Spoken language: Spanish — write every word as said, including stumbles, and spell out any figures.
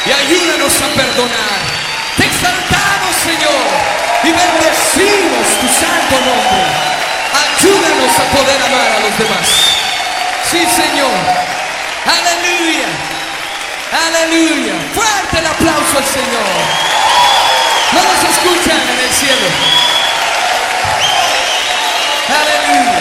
y ayúdanos a perdonar. Te exaltamos, Señor, y bendecimos tu santo nombre. Ayúdanos a poder amar a los demás. Sí, Señor. Aleluya. Aleluya. Fuerte el aplauso al Señor. No nos escuchan en el cielo. Aleluya.